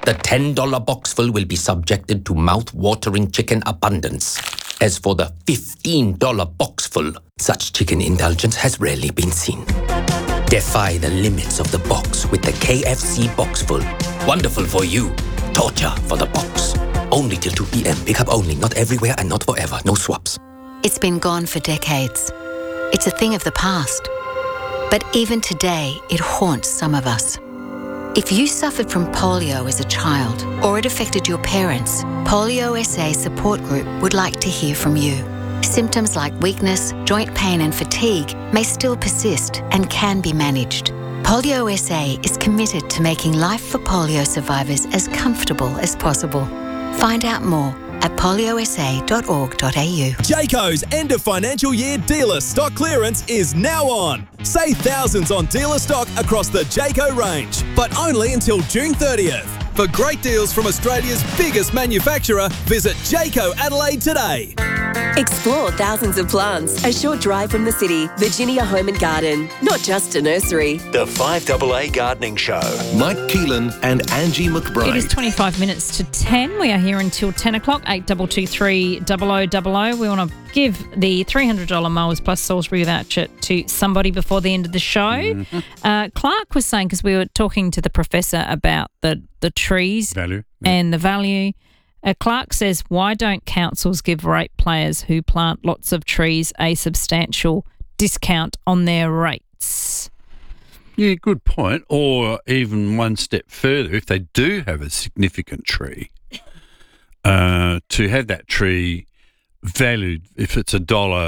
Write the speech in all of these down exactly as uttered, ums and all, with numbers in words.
The ten dollar boxful will be subjected to mouth-watering chicken abundance. As for the fifteen dollar boxful, such chicken indulgence has rarely been seen. Defy the limits of the box with the K F C Boxful. Wonderful for you. Torture for the box. Only till two p.m. Pick up only. Not everywhere and not forever. No swaps. It's been gone for decades. It's a thing of the past. But even today, it haunts some of us. If you suffered from polio as a child or it affected your parents, Polio S A Support Group would like to hear from you. Symptoms like weakness, joint pain and fatigue may still persist and can be managed. Polio S A is committed to making life for polio survivors as comfortable as possible. Find out more at polio s a dot org dot a u. Jayco's end of financial year dealer stock clearance is now on. Save thousands on dealer stock across the Jayco range, but only until June thirtieth. For great deals from Australia's biggest manufacturer, visit Jayco Adelaide today. Explore thousands of plants, a short drive from the city. Virginia Home and Garden, not just a nursery. The five A A Gardening Show. Mike Keelan and Angie McBride. It is twenty-five minutes to ten. We are here until ten o'clock, eight two two three, zero zero zero zero. We want to give the three hundred dollars Mowers Plus Salisbury voucher to somebody before the end of the show. Mm-hmm. Uh, Clark was saying, because we were talking to the professor about the, the trees value yeah. and the value. Uh, Clark says, why don't councils give rate players who plant lots of trees a substantial discount on their rates? Yeah, good point. Or even one step further, if they do have a significant tree, uh, to have that tree valued, if it's a dollar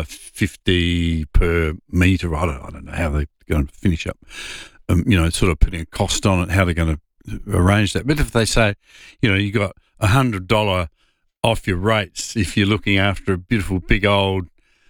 fifty per metre, I don't, I don't know how they're going to finish up, um, you know, sort of putting a cost on it, how they're going to arrange that. But if they say, you know, you got one hundred dollars off your rates if you're looking after a beautiful big old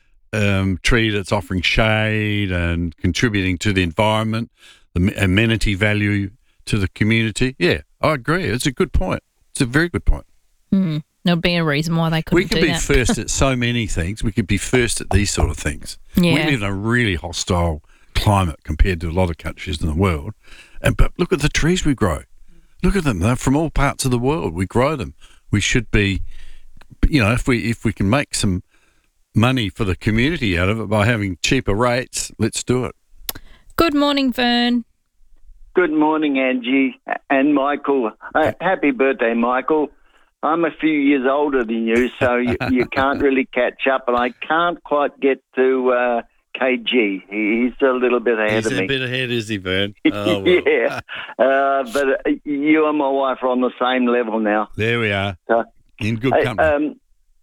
um, tree that's offering shade and contributing to the environment, the amenity value to the community. Yeah, I agree. It's a good point. It's a very good point. Mm, there'll be a reason why they couldn't do that. We could be be first at so many things. We could be first at these sort of things. Yeah. We live in a really hostile climate compared to a lot of countries in the world. And but look at the trees we grow. Look at them. They're from all parts of the world. We grow them. We should be, you know, if we if we can make some money for the community out of it by having cheaper rates, let's do it. Good morning, Vern. Good morning, Angie and Michael. Uh, happy birthday, Michael. I'm a few years older than you, so you, you can't really catch up, and I can't quite get to uh, K G. He's a little bit ahead He's of me. He's a bit ahead, is he, Vern? Oh, well. Yeah, uh, but you and my wife are on the same level now. There we are, so, in good company. I, um,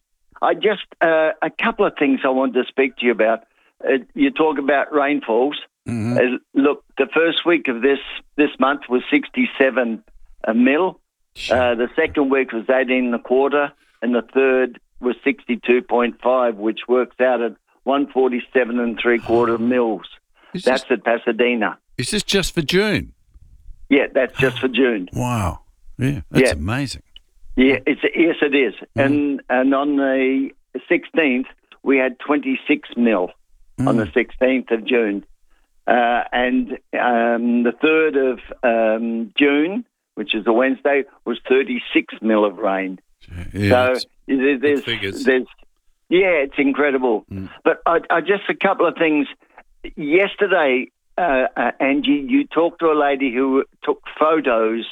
I just, uh, a couple of things I wanted to speak to you about. Uh, you talk about rainfalls. Mm-hmm. Uh, look, the first week of this, this month was sixty-seven a mil. Uh, the second week was eighteen and a quarter, and the third was sixty-two point five, which works out at one forty-seven and three quarter mils. Is that's this, at Pasadena. Is this just for June? Yeah, that's just for June. Wow. Yeah, that's yeah. amazing. Yeah, it's yes, it is. Mm. And and on the sixteenth, we had twenty-six mil mm. on the sixteenth of June, uh, and um, the third of um, June, which is a Wednesday, was thirty-six mil of rain. Yeah, so there's, there's, there's, yeah, it's incredible. Mm. But I, I just a couple of things. Yesterday, uh, uh, Angie, you talked to a lady who took photos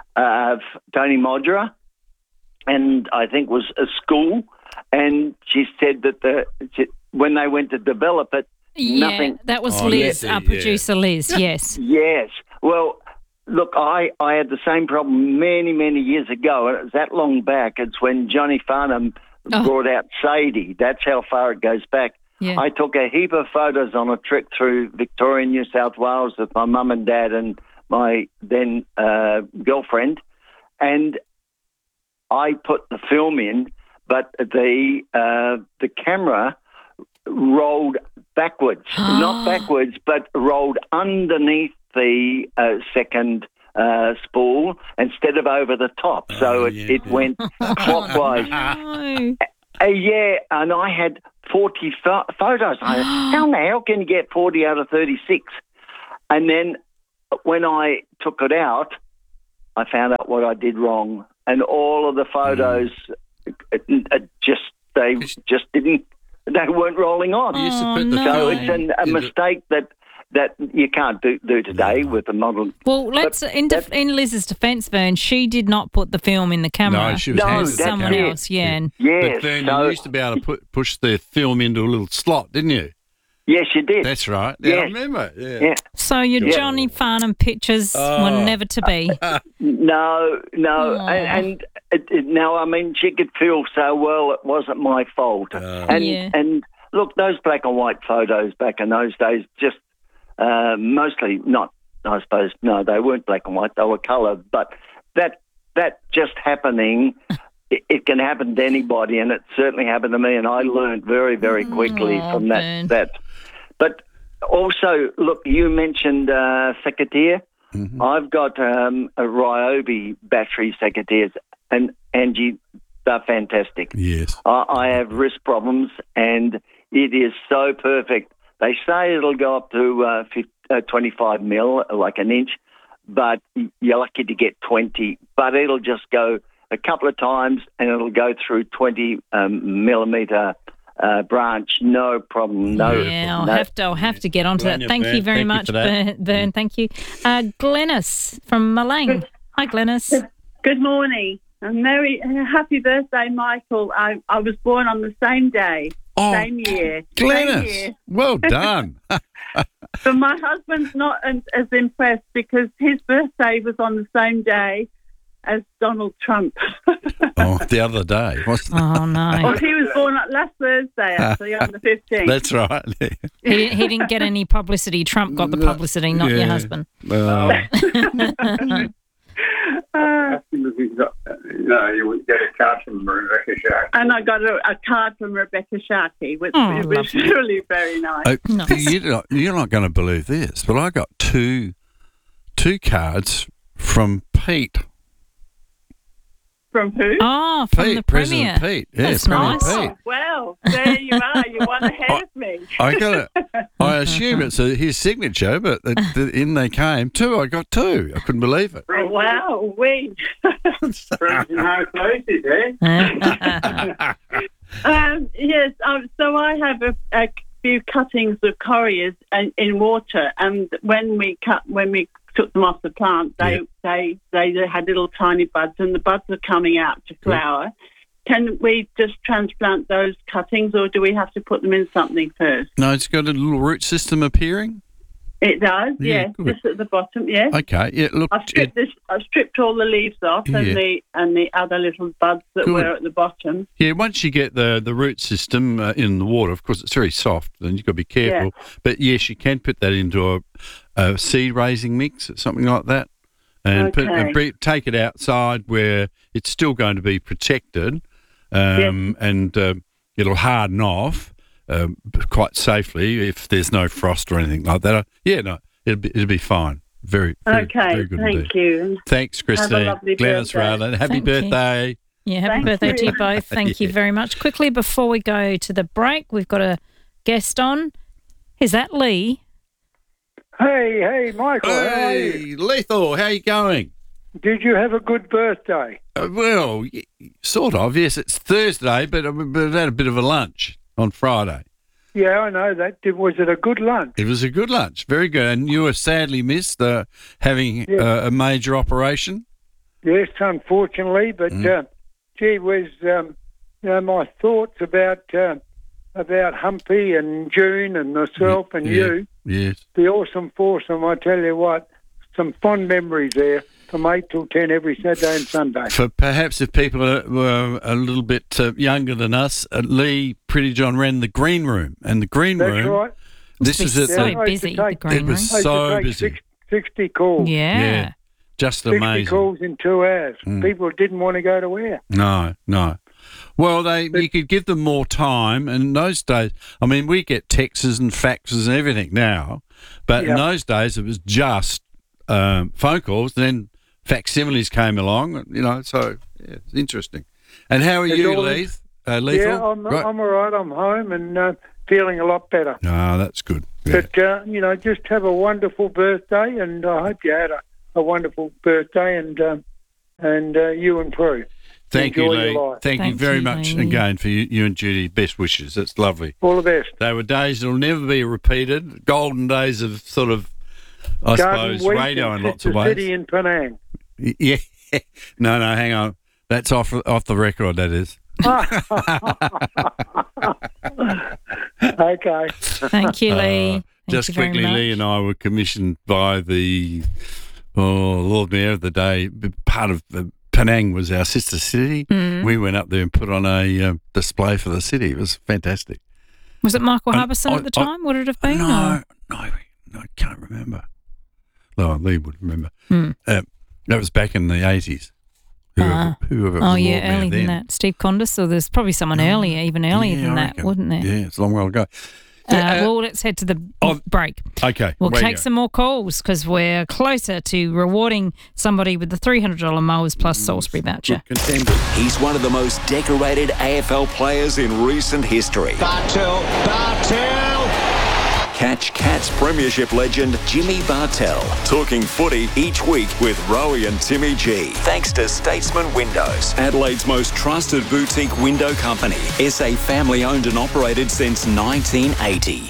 of Tony Modra, and I think was a school, and she said that the when they went to develop it, yeah, nothing. That was oh, Liz, yeah. our producer Liz. Yes. Yes. Well. Look, I, I had the same problem many, many years ago. It was that long back. It's when Johnny Farnham oh. brought out Sadie. That's how far it goes back. Yeah. I took a heap of photos on a trip through Victoria, New South Wales with my mum and dad and my then uh, girlfriend. And I put the film in, but the uh, the camera rolled backwards. Not backwards, but rolled underneath the uh, second uh, spool instead of over the top. So oh, it, yeah, it yeah. went clockwise. No. Uh, yeah, and I had forty pho- photos. I, how the hell can you get forty out of thirty-six? And then when I took it out, I found out out what I did wrong, and all of the photos it, it just they just didn't they weren't rolling on. You used to put Oh, the no. So film it's an, a in the- mistake that that you can't do, do today with the model. Well, let's in, def- in Liz's defence, Vern, she did not put the film in the camera. No, she was No, handed that's the Someone camera. it. else, yeah. And Yes, But then so, you used to be able to put, push the film into a little slot, didn't you? yes, you did. That's right. Yeah, I Yes. remember. Yeah. yeah. so your Yeah. Johnny Farnham pictures Oh. were never to be. No, no, Aw. and, and it, it, now I mean she could feel so well it wasn't my fault. and Yeah. and look, those black and white photos back in those days, just uh, mostly not. I suppose no, they weren't black and white; they were colour. But that that just happening, it, it can happen to anybody, and it certainly happened to me. And I learned very, very quickly Aw, from that. Ben. That, but also, look, you mentioned uh, secateurs. Mm-hmm. I've got um, a Ryobi battery secateurs, and Angie, they're fantastic. Yes. I, I have wrist problems, and it is so perfect. They say it'll go up to uh, fifty, uh, twenty-five mil, like an inch, but you're lucky to get twenty. But it'll just go a couple of times, and it'll go through twenty um, millimetre uh, branch, no problem. No, Yeah, I'll no. have to. I'll have to get onto Good on that. you, Thank Vern. you very Thank you much, for that. Vern. Vern, thank you. Uh, Glennis from Malang. Hi, Glennis. Good morning. And Merry, happy birthday, Michael. I, I was born on the same day, Oh, same year. Same Glennis, year. well done. But my husband's not as, as impressed because his birthday was on the same day as Donald Trump. Oh, the other day. What's Oh no, Well, he was born on- last Thursday, actually, on the fifteenth. That's right. he, he didn't get any publicity. Trump got the publicity, not your Yeah. husband. Oh, Uh, You know, you would get a card from Rebecca Shark. and I got a, a card from Rebecca Sharkey, which Oh, it was lovely. really very nice. oh, Nice. you're not, you're not going to believe this, but I got two two cards from Pete. From who? Oh, from Pete, the Premier. President Pete. Yeah, That's Premier nice. Pete. Oh, well, there you are. You're one ahead of me. I got it. I assume it's a, his signature, but the, the, in they came. Two, I got two. I couldn't believe it. Oh, wow, we. Friends in high places, eh? Um, yes, um, so I have a, a few cuttings of correas in, in water, and when we cut, when we took them off the plant, they Yeah. they, they they had little tiny buds, and the buds are coming out to flower. Can we just transplant those cuttings, or do we have to put them in something first? No, it's got a little root system appearing. It does, Yeah, yes, good. just at the bottom, yes. Okay, yeah, look, I've stripped it, this. I've stripped all the leaves off, Yeah. and the and the other little buds that Good. were at the bottom. yeah, once you get the, the root system uh, in the water, of course, it's very soft, then you've got to be careful. But yes, you can put that into a, a seed raising mix, something like that, and, put, and Okay. bre- take it outside where it's still going to be protected, um, and uh, it'll harden off um, quite safely if there's no frost or anything like that. Uh, yeah, no, it'll be, it'll be fine. Very, very, Okay, very good thank indeed. you. Thanks, Christine. lovely Glennis birthday. Rather. Happy Thank you. birthday. Yeah, happy Thank birthday to you. you both. Thank you Yeah. very much. Quickly, before we go to the break, we've got a guest on. Is that Lee? Hey, hey, Michael, how are you? Hey, Lethal, how you going? Did you have a good birthday? Uh, well, y- sort of. Yes, it's Thursday, but I but I had a bit of a lunch on Friday. Yeah, I know that. Did- Was it a good lunch? It was a good lunch, very good. And you were sadly missed uh, having Yeah. uh, a major operation. Yes, unfortunately, but Mm. uh, gee whiz, um, you know, my thoughts about uh, about Humpy and June and myself and Yeah, you, Yes. the awesome foursome. I tell you what, some fond memories there from eight till ten every Saturday and Sunday. For perhaps if people are, were a little bit uh, younger than us, uh, Lee Pretty John ran the green room, and the green That's room. right. This Must was be at so Yeah, I used to busy, the take- green It was room. I used to so take busy. six- sixty calls. Yeah. Yeah. Just sixty amazing. calls in two hours. Mm. People didn't want to go to where. No, no. Well, they you could give them more time, and in those days, I mean, we get texts and faxes and everything now, but in Yeah. those days it was just um, phone calls. Then facsimiles came along, you know. So yeah, it's interesting. And how are It's you, all- Leith? Uh, Lethal? Yeah, I'm, Right. I'm all right. I'm home and uh, feeling a lot better. Ah, that's good. Yeah. But, uh, you know, just have a wonderful birthday, and I hope you had a, a wonderful birthday. And, um, and uh, you and Prue. Thank Enjoy you, your Lee. life. Thank, Thank you very you, much Lee. again for you, you and Judy. Best wishes. That's lovely. All the best. They were days that will never be repeated. Golden days of sort of, I Garden suppose, Week radio and in lots of Sister ways. City in Penang. Yeah. No, no, hang on. That's off off the record, that is. Okay. Thank you, Lee. Uh, Thank just you very quickly, much. Lee and I were commissioned by the oh, Lord Mayor of the day. Part of uh, Penang was our sister city. Mm. We went up there and put on a uh, display for the city. It was fantastic. Was it Michael I- Harbison I- at the I- time? Would it have been? No, or- no, no, I can't remember. No, Lee would remember. Hmm. Uh, that was back in the eighties. Whoever, Ah. whoever was Oh, the yeah, Lord Mayor earlier then. than that. Steve Condis, or there's probably someone earlier, even earlier Yeah, than I that, reckon. wouldn't there? Yeah, it's a long while ago. Uh, Uh, well, let's head to the oh, break. Okay, We'll radio. take some more calls because we're closer to rewarding somebody with the three hundred dollars Mowers Plus Salisbury voucher. Contender. He's one of the most decorated A F L players in recent history. Bartel, Bartel! Catch Cats Premiership legend Jimmy Bartel talking footy each week with Rowie and Timmy G. Thanks to Statesman Windows, Adelaide's most trusted boutique window company. S A family owned and operated since nineteen eighty.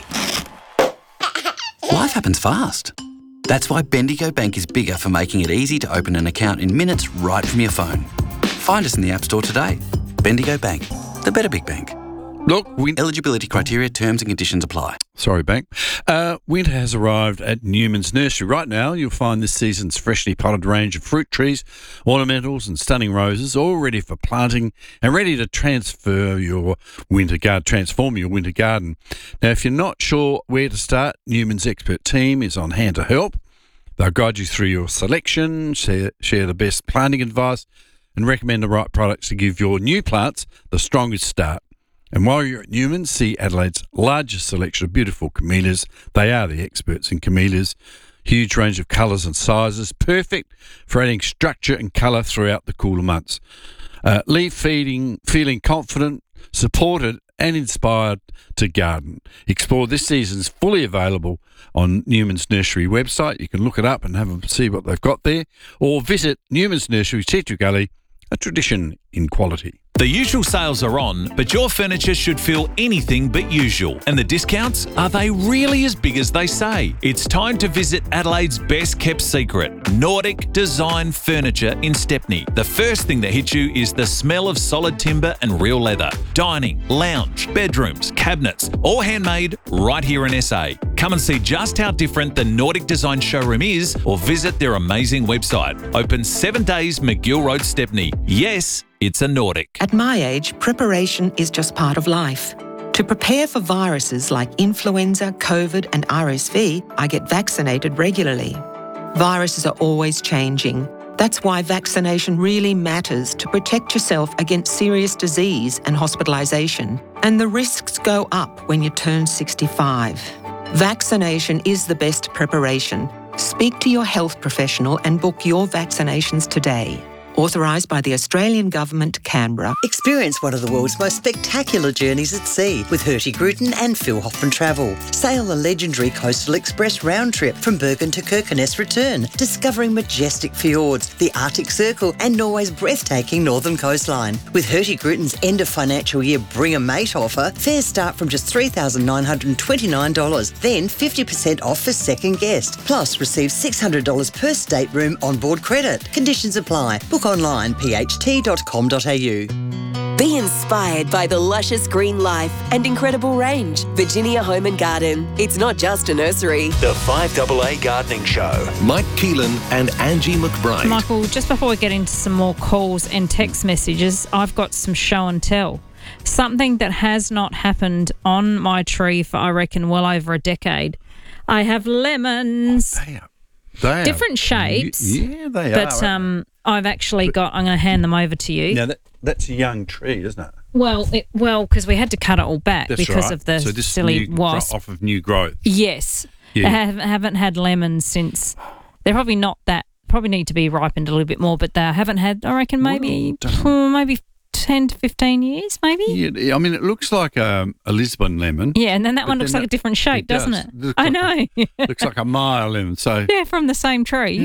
Life happens fast. That's why Bendigo Bank is bigger for making it easy to open an account in minutes right from your phone. Find us in the App Store today. Bendigo Bank, the better big bank. Look, we... eligibility criteria, terms and conditions apply. Sorry, Bank. Uh, winter has arrived at Newman's Nursery. Right now, you'll find this season's freshly potted range of fruit trees, ornamentals and stunning roses, all ready for planting and ready to transfer your winter garden, transform your winter garden. Now, if you're not sure where to start, Newman's expert team is on hand to help. They'll guide you through your selection, share, share the best planting advice, and recommend the right products to give your new plants the strongest start. And while you're at Newman's, see Adelaide's largest selection of beautiful camellias. They are the experts in camellias. Huge range of colours and sizes, perfect for adding structure and colour throughout the cooler months. Uh, leave feeding, feeling confident, supported and inspired to garden. Explore this season's fully available on Newman's Nursery website. You can look it up and have a see what they've got there. Or visit Newman's Nursery, Tetra Gully, a tradition in quality. The usual sales are on, but your furniture should feel anything but usual. And the discounts, are they really as big as they say? It's time to visit Adelaide's best kept secret, Nordic Design Furniture in Stepney. The first thing that hits you is the smell of solid timber and real leather. Dining, lounge, bedrooms, cabinets, all handmade right here in S A. Come and see just how different the Nordic Design showroom is or visit their amazing website. Open seven days, McGill Road, Stepney. Yes, it's a Nordic. At my age, preparation is just part of life. To prepare for viruses like influenza, COVID, and R S V, I get vaccinated regularly. Viruses are always changing. That's why vaccination really matters to protect yourself against serious disease and hospitalisation. And the risks go up when you turn sixty-five. Vaccination is the best preparation. Speak to your health professional and book your vaccinations today. Authorised by the Australian Government, Canberra. Experience one of the world's most spectacular journeys at sea with Hurtigruten and Phil Hoffman Travel. Sail the legendary Coastal Express round trip from Bergen to Kirkenes return, discovering majestic fjords, the Arctic Circle and Norway's breathtaking northern coastline. With Hurtigruten's end of financial year Bring a Mate offer, fares start from just three thousand nine hundred twenty-nine dollars, then fifty percent off for second guest. Plus, receive six hundred dollars per stateroom onboard credit. Conditions apply. Book online, p h t dot com dot a u. Be inspired by the luscious green life and incredible range. Virginia Home and Garden. It's not just a nursery. The five A A Gardening Show. Mike Keelan and Angie McBride. Michael, just before we get into some more calls and text messages, I've got some show and tell. Something that has not happened on my tree for, I reckon, well over a decade. I have lemons. Oh, they are, they different are, shapes. Yeah, they but, are. um, I've actually got, I'm going to hand them over to you. Now, that, that's a young tree, isn't it? Well, it, well, because we had to cut it all back That's because right. of the so this silly new, wasp. Off of new growth. Yes. Yeah. I haven't, haven't had lemons since. They're probably not that, probably need to be ripened a little bit more, but they haven't had, I reckon, maybe, oh, maybe ten to fifteen years, maybe? Yeah, I mean, it looks like um, a Lisbon lemon. Yeah, and then that but one looks then like that- a different shape, it doesn't does. it? Looks I like know. a- looks like a Maya lemon. So Yeah, from the same tree. yeah,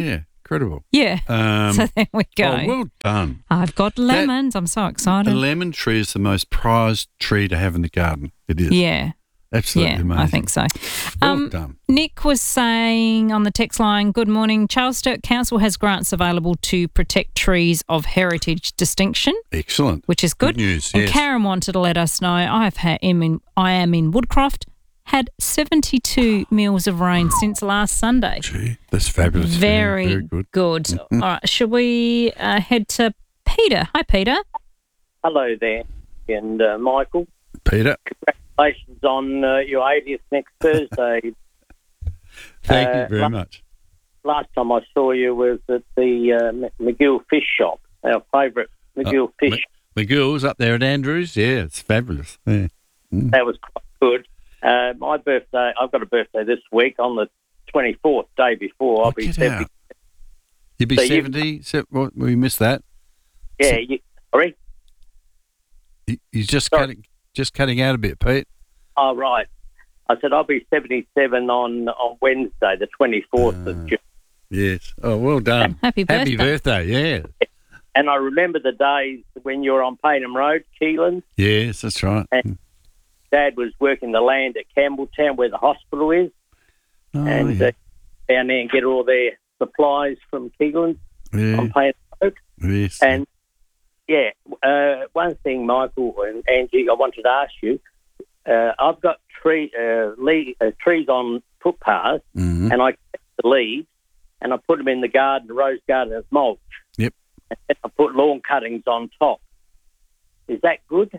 incredible. Yeah. Um, so there we go. Oh, well done. I've got lemons. I'm so A excited. lemon tree is the most prized tree to have in the garden. It is. Yeah. Absolutely yeah, amazing. I think so. Well Um, done. Nick was saying on the text line, good morning. Charles Sturt Council has grants available to protect trees of heritage distinction. Excellent. Which is good. Good news, And yes. Karen wanted to let us know, I've had, am in, I am in Woodcroft, had seventy-two mils of rain since last Sunday. Gee, that's fabulous. Yeah, Very, very good. good. Mhm. All right, should we uh, head to Peter? Hi, Peter. Hello there, and uh, Michael. Peter. Congratulations on uh, your eightieth next Thursday. Thank Uh, you very la- much. Last time I saw you was at the uh, M- McGill Fish Shop, our favourite McGill Uh, Fish. M- McGill's up there at Andrews. Yeah, it's fabulous. Yeah. Mm. That was quite good. Uh, my birthday, I've got a birthday this week on the twenty-fourth, day before. I'll be Get seventy. out. You'd be So you- seventy. Se- what, we missed that. Yeah, you, sorry? You, you're just cutting, just cutting out a bit, Pete. Oh, right. I said I'll be seventy-seven on, on Wednesday, the twenty-fourth of June. Yes. Oh, well done. Happy Happy birthday. birthday. Yeah. And I remember the days when you were on Paynham Road, Keelan. Yes, that's right. And Dad was working the land at Campbelltown where the hospital is. Oh, and yeah. uh, down there and get all their supplies from Keelan Yeah. on Paynham Road. Yes. And, yeah, uh, one thing, Michael and Angie, I wanted to ask you. Uh, I've got tree, uh, le- uh, trees on footpaths, Mhm. and I collect the leaves, and I put them in the garden, the rose garden as mulch. Yep. And then I put lawn cuttings on top. Is that good?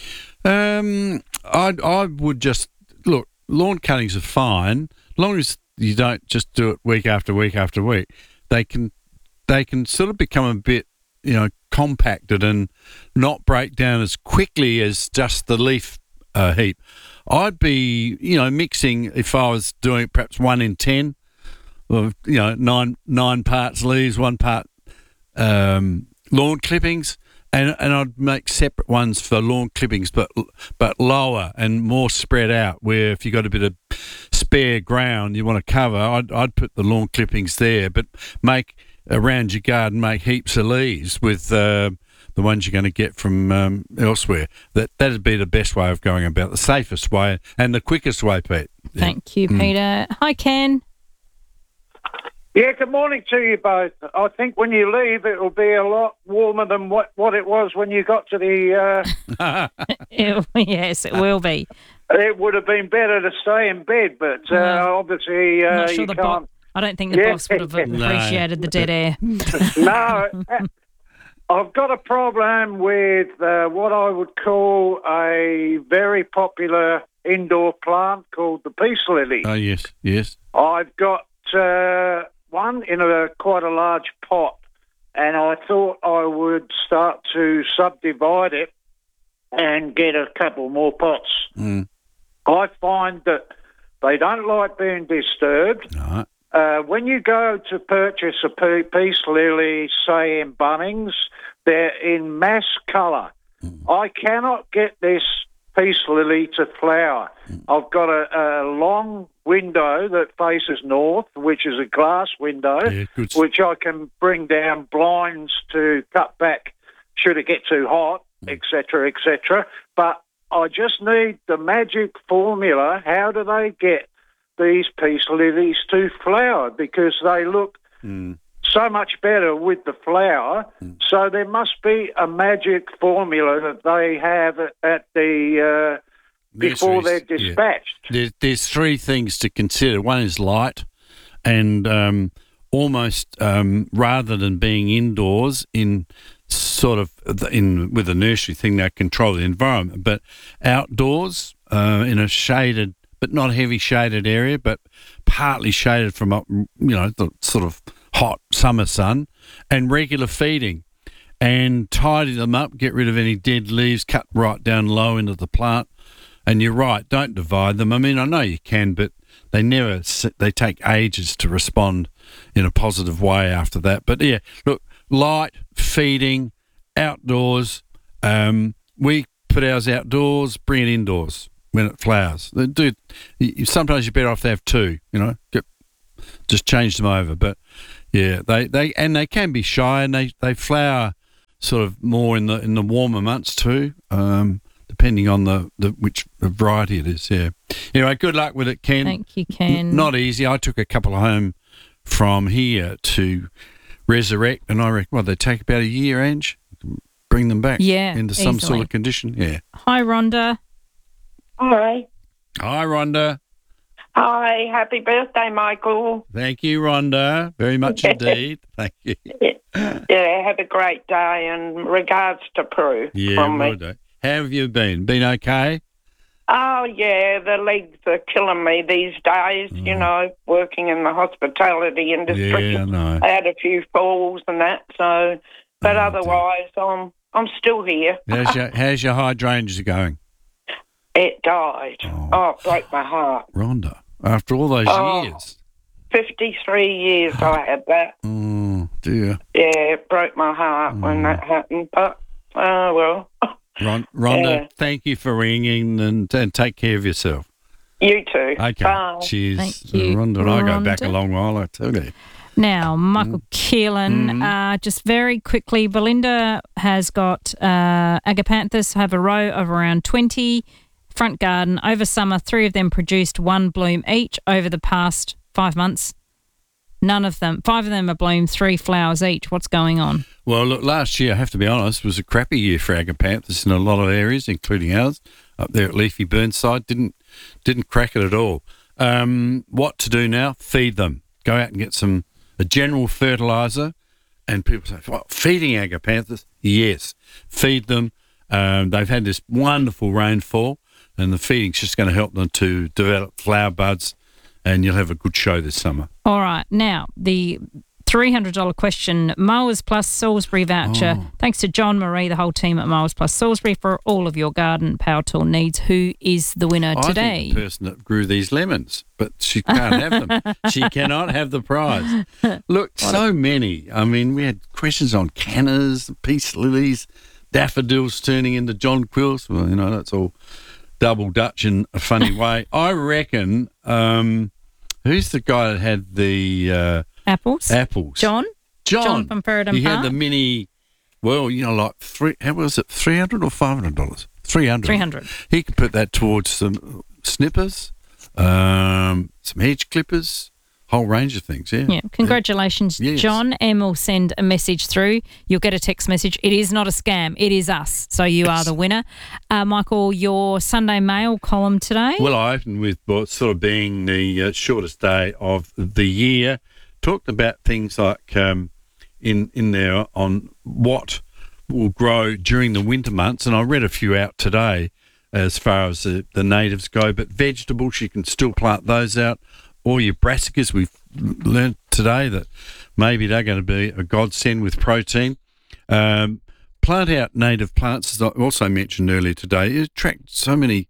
Um, I I would just look. Lawn cuttings are fine, as long as you don't just do it week after week after week. They can they can sort of become a bit, you know, compacted and not break down as quickly as just the leaf uh, heap. I'd be, you know, mixing if I was doing perhaps one in ten, or you know, nine nine parts leaves, one part um, lawn clippings. And and I'd make separate ones for lawn clippings, but but lower and more spread out. Where if you got a bit of spare ground you want to cover, I'd I'd put the lawn clippings there, but make around your garden, make heaps of leaves with uh, the ones you're going to get from um, elsewhere. That that'd be the best way of going about, the safest way and the quickest way, Pete. Thank you, Mm. Peter. Hi, Ken. Yeah, good morning to you both. I think when you leave, it'll be a lot warmer than what, what it was when you got to the... Uh, It- yes, it will be. it would have been better to stay in bed, but uh, Well, obviously uh, I'm not sure you the can't... bo- I don't think the Yeah. boss would have appreciated the dead air. No, uh, I've got a problem with uh, what I would call a very popular indoor plant called the peace lily. Oh yes, yes. I've got uh, one in a quite a large pot, and I thought I would start to subdivide it and get a couple more pots. Mm. I find that they don't like being disturbed. Right. Uh, when you go to purchase a pe- peace lily, say in Bunnings, they're in mass colour. I cannot get this peace lily to flower. I've got a, a long window that faces north, which is a glass window, Yeah, good. which I can bring down blinds to cut back should it get too hot, et cetera, et cetera. But I just need the magic formula. How do they get these peace lilies to flower? Because they look Mm. so much better with the flower. So there must be a magic formula that they have at, at the uh, before they're Nurseries, yeah. dispatched. There's, there's three things to consider. One is light, and um, almost um, rather than being indoors in sort of the- in with a nursery thing, they control the environment, but outdoors uh, in a shaded but not heavy shaded area, but partly shaded from up, you know, the sort of hot summer sun, and regular feeding. And tidy them up, get rid of any dead leaves, cut right down low into the plant. And you're right, don't divide them. I mean, I know you can, but they never, s- they take ages to respond in a positive way after that. But yeah, look, light, feeding, outdoors. Um, we put ours outdoors, bring it indoors when it flowers. They do. you- Sometimes you're better off to have two, you know, get, just change them over. But Yeah, they, they and they can be shy, and they, they flower sort of more in the in the warmer months too, um, depending on the, the which variety it is. Yeah. Anyway, good luck with it, Ken. Thank you, Ken. N- not easy. I took a couple home from here to resurrect, and I reckon well they take about a year, Ange, bring them back. Yeah, into some easily. sort of condition. Yeah. Hi, Rhonda. Hi. Hi, Rhonda. Hi. Happy birthday, Michael. Thank you, Rhonda. Very much indeed. Thank you. Yeah, have a great day, and regards to Prue Yeah, from me. will do. How have you been? Been okay? Oh, yeah, the legs are killing me these days, you know, working in the hospitality industry. Mm. Yeah, I know. I had a few falls and that, so, but otherwise, I'm, I'm still here. How's your, how's your hydrangeas going? It died. Oh, it broke my heart. Rhonda, after all those Oh. years. fifty-three years I had that. Oh, dear. Yeah, it broke my heart when that happened, but, oh, well. Ron, Rhonda, Yeah. thank you for ringing, and, and take care of yourself. You too. Okay. Bye. Cheers. Thank you, Rhonda and I go back a Rhonda. long while, I tell you. Now, Michael Keelan, Mm-hmm. uh, just very quickly, Belinda has got uh, agapanthus, have a row of around twenty, front garden. Over summer, three of them produced one bloom each. Over the past five months, none of them, five of them are bloomed, three flowers each. What's going on? Well, look, last year, I have to be honest, was a crappy year for agapanthus in a lot of areas, including ours. Up there at Leafy Burnside, didn't didn't crack it at all. Um, what to do now? Feed them. Go out and get some a general fertiliser. And people say, well, feeding agapanthus? Yes, feed them. Um, they've had this wonderful rainfall, and the feeding's just going to help them to develop flower buds, and you'll have a good show this summer. All right. Now, the three hundred dollars question, Mowers Plus Salisbury voucher. Oh. Thanks to John Marie, the whole team at Mowers Plus Salisbury, for all of your garden power tool needs. Who is the winner I today? think the person that grew these lemons, but she can't have them. She cannot have the prize. Look, so many. I mean, we had questions on cannas, peace lilies, daffodils turning into John Quills. Well, you know, that's all double Dutch in a funny way. I reckon, um, who's the guy that had the uh, Apples. apples? John? John. John from Ferredon He Park. had the mini, well, you know, like three, how was it, three hundred dollars or five hundred dollars? three hundred dollars. three hundred dollars. He could put that towards some snippers, um, some hedge clippers, whole range of things, yeah. Yeah, congratulations, Yes. John. Em will send a message through. You'll get a text message. It is not a scam. It is us. So you are the winner. Uh, Michael, your Sunday Mail column today? Well, I opened with what sort of being the uh, shortest day of the year. Talked about things like um, in in there on what will grow during the winter months, and I read a few out today as far as the, the natives go. But vegetables, you can still plant those out. Or your brassicas, we've learnt today that maybe they're going to be a godsend with protein. Um, plant out native plants, as I also mentioned earlier today. It attracts so many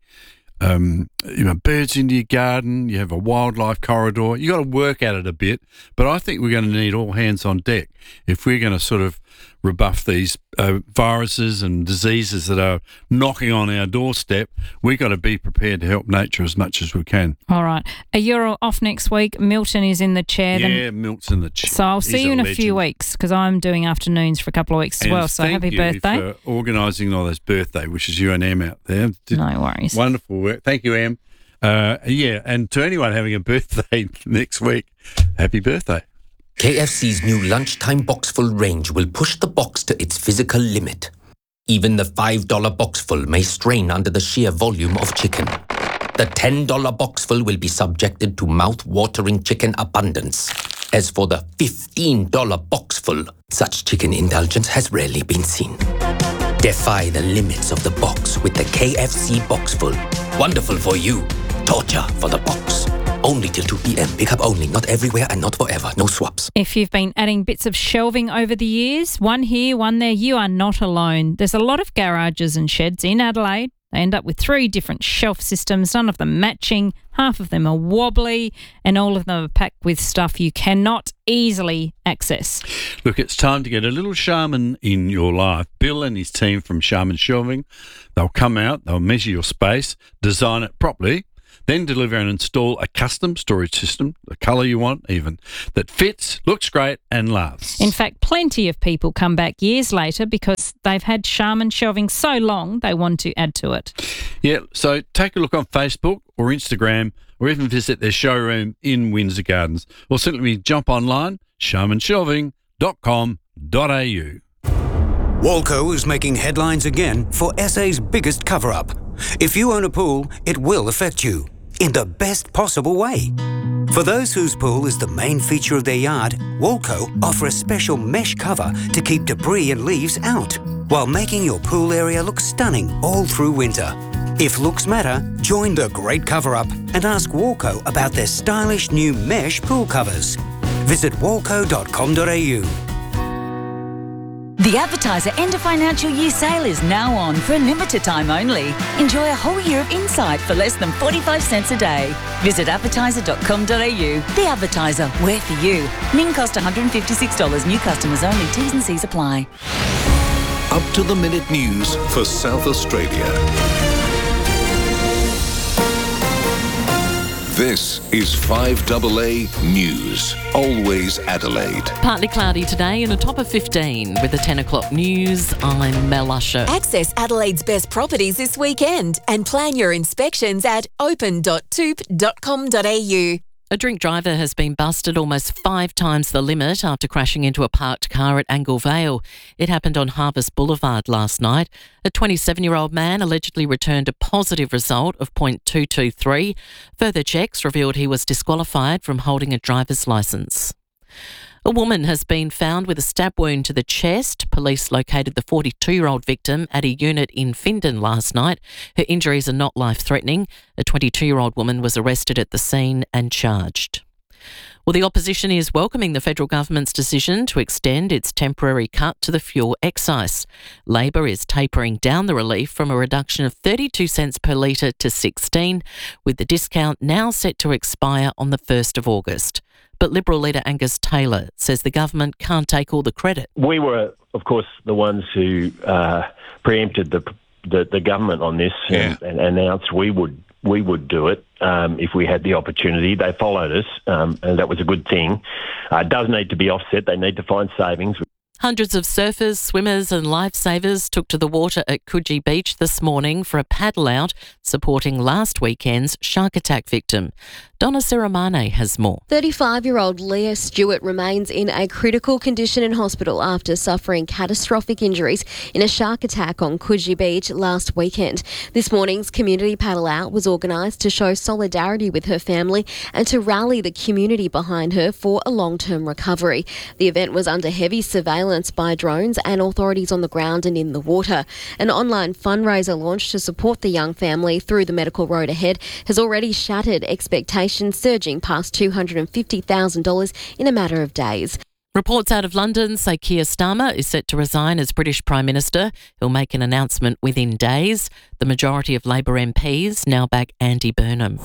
um, you know, birds into your garden. You have a wildlife corridor. You got to work at it a bit, but I think we're going to need all hands on deck if we're going to sort of rebuff these uh, viruses and diseases that are knocking on our doorstep. We've got to be prepared to help nature as much as we can. All right. Uh, you're off next week. Milton is in the chair. The- Yeah, Milt's in the chair. So I'll He's see you in a legend. few weeks because I'm doing afternoons for a couple of weeks as And well. So thank happy you birthday. for organising all those birthday wishes, you and Em out there. Did No worries. Wonderful work. Thank you, Em. Uh, yeah, and to anyone having a birthday next week, happy birthday. K F C's new lunchtime boxful range will push the box to its physical limit. Even the five dollar boxful may strain under the sheer volume of chicken. The ten dollar boxful will be subjected to mouth-watering chicken abundance. As for the fifteen dollar boxful, such chicken indulgence has rarely been seen. Defy the limits of the box with the K F C boxful. Wonderful for you. Torture for the box. Only till two p.m. Pick up only, not everywhere and not forever. No swaps. If you've been adding bits of shelving over the years, one here, one there, you are not alone. There's a lot of garages and sheds in Adelaide. They end up with three different shelf systems, none of them matching, half of them are wobbly, and all of them are packed with stuff you cannot easily access. Look, it's time to get a little shaman in your life. Bill and his team from Shaman Shelving, they'll come out, they'll measure your space, design it properly, then deliver and install a custom storage system, the colour you want even, that fits, looks great and lasts. In fact, plenty of people come back years later because they've had Charmin shelving so long they want to add to it. Yeah, so take a look on Facebook or Instagram or even visit their showroom in Windsor Gardens, or simply jump online, charmin shelving dot com dot a u. Walco is making headlines again for S A's biggest cover-up. If you own a pool, it will affect you in the best possible way. For those whose pool is the main feature of their yard, Walco offer a special mesh cover to keep debris and leaves out, while making your pool area look stunning all through winter. If looks matter, join the great cover-up and ask Walco about their stylish new mesh pool covers. Visit walco dot com dot a u. The Advertiser End of Financial Year sale is now on for a limited time only. Enjoy a whole year of insight for less than forty-five cents a day. Visit advertiser dot com dot a u. The Advertiser, we're for you. Min cost one hundred fifty-six dollars. New customers only. T's and C's apply. Up to the minute news for South Australia. This is five A A News. Always Adelaide. Partly cloudy today and a top of fifteen. With the ten o'clock news, I'm Mel Usher. Access Adelaide's best properties this weekend and plan your inspections at open dot toop dot com dot a u. A drink driver has been busted almost five times the limit after crashing into a parked car at Angle Vale. It happened on Harvest Boulevard last night. A twenty-seven-year-old man allegedly returned a positive result of point two two three. Further checks revealed he was disqualified from holding a driver's licence. A woman has been found with a stab wound to the chest. Police located the forty-two-year-old victim at a unit in Findon last night. Her injuries are not life-threatening. A twenty-two-year-old woman was arrested at the scene and charged. Well, the opposition is welcoming the federal government's decision to extend its temporary cut to the fuel excise. Labor is tapering down the relief from a reduction of thirty-two cents per litre to sixteen, with the discount now set to expire on the first of August. But Liberal leader Angus Taylor says the government can't take all the credit. We were, of course, the ones who uh, preempted the, the the government on this Yeah. and, and announced we would we would do it um, if we had the opportunity. They followed us, um, and that was a good thing. Uh, it does need to be offset. They need to find savings. Hundreds of surfers, swimmers and lifesavers took to the water at Coogee Beach this morning for a paddle out supporting last weekend's shark attack victim. Donna Seramane has more. thirty-five-year-old Leah Stewart remains in a critical condition in hospital after suffering catastrophic injuries in a shark attack on Coogee Beach last weekend. This morning's community paddle out was organised to show solidarity with her family and to rally the community behind her for a long-term recovery. The event was under heavy surveillance by drones and authorities on the ground and in the water. An online fundraiser launched to support the young family through the medical road ahead has already shattered expectations, surging past two hundred fifty thousand dollars in a matter of days. Reports out of London say Keir Starmer is set to resign as British Prime Minister. He'll make an announcement within days. The majority of Labor M Ps now back Andy Burnham.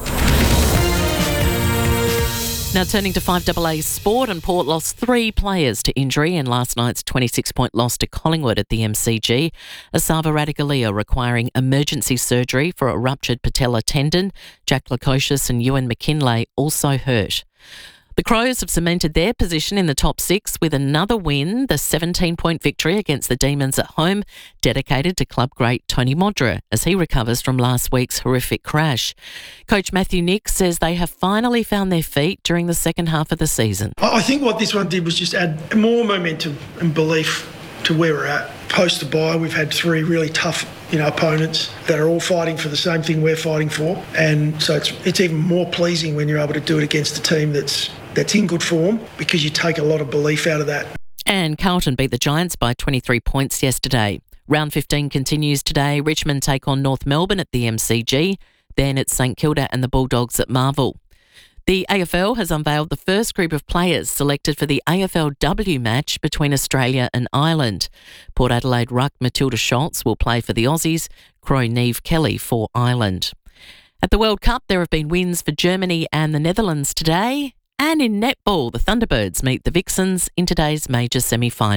Now turning to five A A sport, and Port lost three players to injury in last night's twenty-six point loss to Collingwood at the M C G. Asava Radigalia requiring emergency surgery for a ruptured patella tendon. Jack Lukosius and Ewan McKinlay also hurt. The Crows have cemented their position in the top six with another win, the seventeen point victory against the Demons at home, dedicated to club great Tony Modra as he recovers from last week's horrific crash. Coach Matthew Nick says they have finally found their feet during the second half of the season. I think what this one did was just add more momentum and belief to where we're at. Post the bye, we've had three really tough, you know, opponents that are all fighting for the same thing we're fighting for, and so it's it's even more pleasing when you're able to do it against a team that's that's in good form, because you take a lot of belief out of that. And Carlton beat the Giants by twenty-three points yesterday. Round fifteen continues today. Richmond take on North Melbourne at the M C G. Then it's St Kilda and the Bulldogs at Marvel. The A F L has unveiled the first group of players selected for the A F L W match between Australia and Ireland. Port Adelaide ruck Matilda Schultz will play for the Aussies, Crow Neve Kelly for Ireland. At the World Cup, there have been wins for Germany and the Netherlands today. And in netball, the Thunderbirds meet the Vixens in today's major semi-final.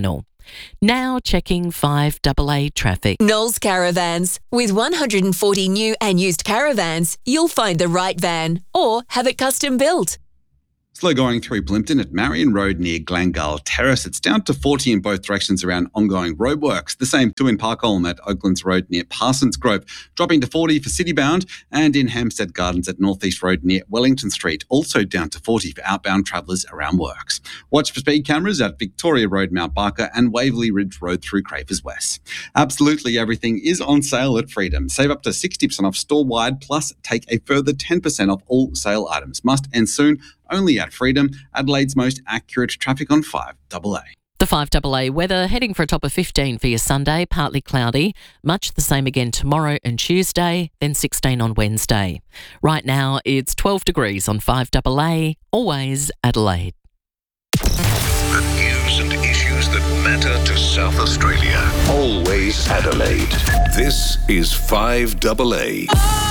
Now checking five A A traffic. Knowles Caravans. With one hundred forty new and used caravans, you'll find the right van or have it custom built. Slow going through Plympton at Marion Road near Glangull Terrace. It's down to forty in both directions around ongoing roadworks. The same too in Parkholm at Oaklands Road near Parsons Grove. Dropping to forty for Citybound, and in Hampstead Gardens at North East Road near Wellington Street. Also down to forty for outbound travellers around works. Watch for speed cameras at Victoria Road, Mount Barker, and Waverley Ridge Road through Crafers West. Absolutely everything is on sale at Freedom. Save up to sixty percent off store-wide, plus take a further ten percent off all sale items. Must end soon. Only at Freedom, Adelaide's most accurate traffic on five A A. The five A A weather, heading for a top of fifteen for your Sunday, partly cloudy. Much the same again tomorrow and Tuesday, then sixteen on Wednesday. Right now, it's twelve degrees on five A A, always Adelaide. The news and issues that matter to South Australia. Always Adelaide. This is five A A.